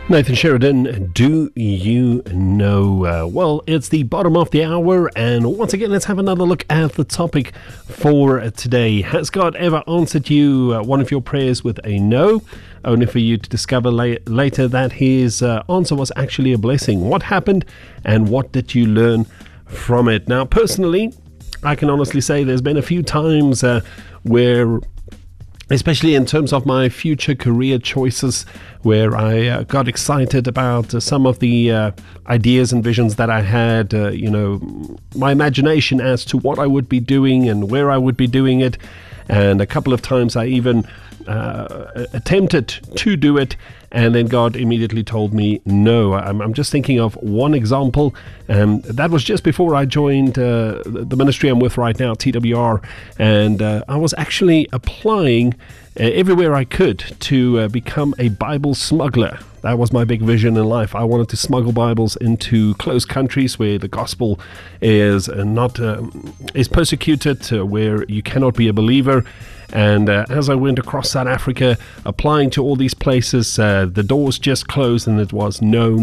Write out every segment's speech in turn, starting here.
Nathan Sheridan, do you know? Well, it's the bottom of the hour, and once again, let's have another look at the topic for today. Has God ever answered you one of your prayers with a no, only for you to discover later that his answer was actually a blessing? What happened, and what did you learn from it? Now, personally, I can honestly say there's been a few times where, especially in terms of my future career choices, where I got excited about some of the ideas and visions that I had, my imagination as to what I would be doing and where I would be doing it. And a couple of times I even attempted to do it, and then God immediately told me no. I'm just thinking of one example. That was just before I joined the ministry I'm with right now, TWR, and I was actually applying everywhere I could to become a Bible smuggler. That was my big vision in life. I wanted to smuggle Bibles into closed countries where the gospel is is persecuted, where you cannot be a believer. And as I went across South Africa, applying to all these places, the doors just closed, and it was no.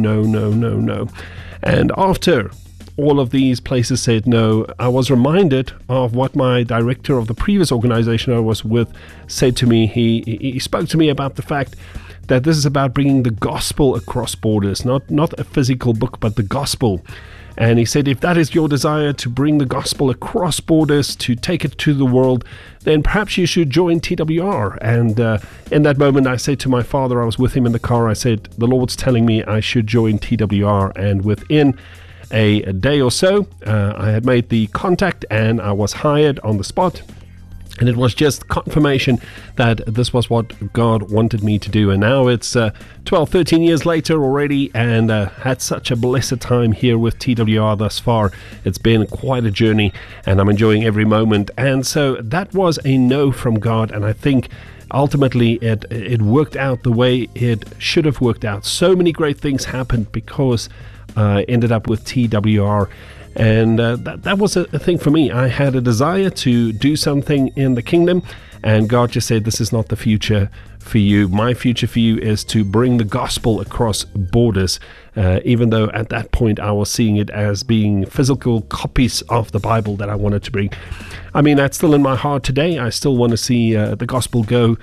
And after all of these places said no, I was reminded of what my director of the previous organization I was with said to me. He spoke to me about the fact that this is about bringing the gospel across borders, not a physical book, but the gospel. And he said, if that is your desire to bring the gospel across borders, to take it to the world, then perhaps you should join TWR. And in that moment, I said to my father, I was with him in the car, I said, the Lord's telling me I should join TWR. And within a day or so, I had made the contact and I was hired on the spot. And it was just confirmation that this was what God wanted me to do. And now it's 12, 13 years later already, and had such a blessed time here with TWR thus far. It's been quite a journey, and I'm enjoying every moment. And so that was a no from God, and I think ultimately it worked out the way it should have worked out. So many great things happened because I ended up with TWR. And that was a thing for me. I had a desire to do something in the kingdom, and God just said, this is not the future for you. My future for you is to bring the gospel across borders, even though at that point I was seeing it as being physical copies of the Bible that I wanted to bring. I mean, that's still in my heart today. I still want to see the gospel go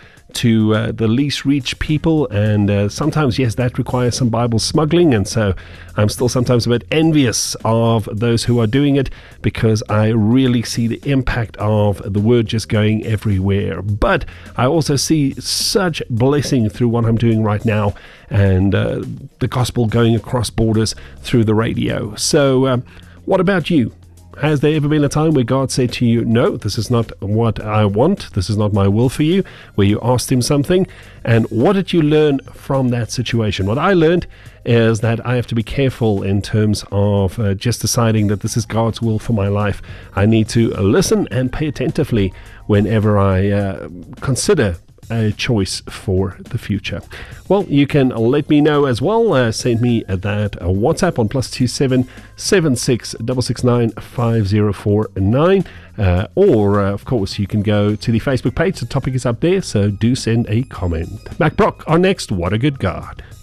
to the least reached people, and sometimes, yes, that requires some Bible smuggling, and so I'm still sometimes a bit envious of those who are doing it, because I really see the impact of the word just going everywhere. But I also see such blessing through what I'm doing right now, and the gospel going across borders through the radio. So what about you? Has there ever been a time where God said to you, no, this is not what I want, this is not my will for you, where you asked him something? And what did you learn from that situation? What I learned is that I have to be careful in terms of just deciding that this is God's will for my life. I need to listen and pay attentively whenever I consider a choice for the future. Well, you can let me know as well. Send me that WhatsApp on +27 76 669 5049, or of course you can go to the Facebook page. The topic is up there, so do send a comment. Mac Brock on next. What a Good God.